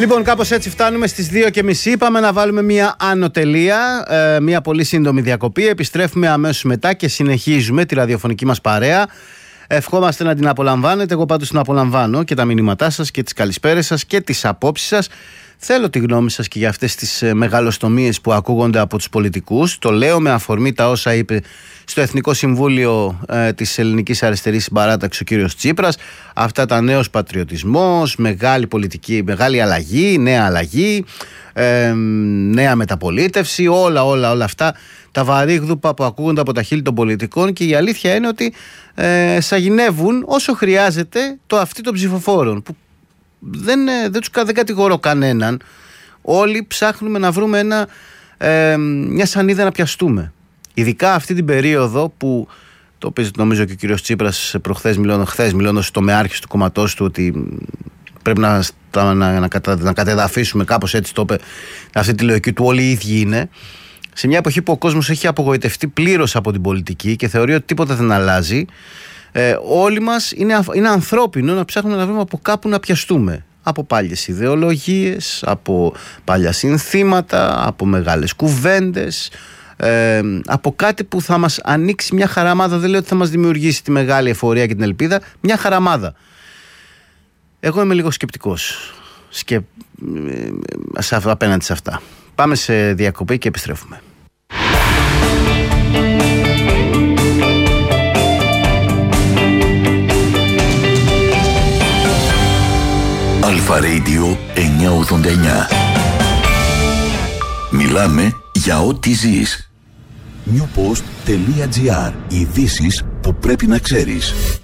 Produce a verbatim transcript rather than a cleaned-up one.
Λοιπόν, κάπως έτσι φτάνουμε στις δύο και μισή. Είπαμε να βάλουμε μια άνω τελεία, ε, μια πολύ σύντομη διακοπή. Επιστρέφουμε αμέσως μετά και συνεχίζουμε τη ραδιοφωνική μας παρέα. Ευχόμαστε να την απολαμβάνετε. Εγώ πάντως την απολαμβάνω και τα μηνύματά σας και τις καλησπέρες σας και τις απόψεις σας. Θέλω τη γνώμη σας και για αυτές τις μεγαλοστομίες που ακούγονται από τους πολιτικούς. Το λέω με αφορμή τα όσα είπε στο Εθνικό Συμβούλιο ε, της Ελληνικής Αριστερής Συμπαράταξης ο κύριος Τσίπρας. Αυτά τα νέος πατριωτισμός, μεγάλη πολιτική, μεγάλη αλλαγή, νέα αλλαγή, ε, νέα μεταπολίτευση, όλα όλα όλα αυτά τα βαρύγδουπα που ακούγονται από τα χείλη των πολιτικών, και η αλήθεια είναι ότι ε, σαγηνεύουν όσο χρειάζεται το αυτί των ψηφοφόρων, που δεν, δεν, τους, δεν κατηγορώ κανέναν. Όλοι ψάχνουμε να βρούμε ένα, ε, μια σανίδα να πιαστούμε. Ειδικά αυτή την περίοδο που, το οποίο νομίζω και ο κύριος Τσίπρας προχθές μιλώντας, χθες μιλώντας στο μεάρχης του κομματός του, ότι πρέπει να, να, να, να, κατα, να κατεδαφίσουμε, κάπως έτσι το είπε, αυτή τη λογική του όλοι οι ίδιοι είναι. Σε μια εποχή που ο κόσμος έχει απογοητευτεί πλήρως από την πολιτική και θεωρεί ότι τίποτα δεν αλλάζει, ε, όλοι μας είναι, είναι ανθρώπινο να ψάχνουμε να βρούμε από κάπου να πιαστούμε. Από πάλιες ιδεολογίες, από πάλια συνθήματα, από μεγάλες κουβέντες, ε, από κάτι που θα μας ανοίξει μια χαραμάδα. Δεν λέω ότι θα μας δημιουργήσει τη μεγάλη εφορία και την ελπίδα, μια χαραμάδα. Εγώ είμαι λίγο σκεπτικός σκε... σε, απέναντι σε αυτά. Πάμε σε διακοπή και επιστρέφουμε. Αλφα Radio εννιακόσια ογδόντα εννιά. Μιλάμε για ό,τι ζεις. newpost.gr. Ειδήσεις που πρέπει να ξέρεις.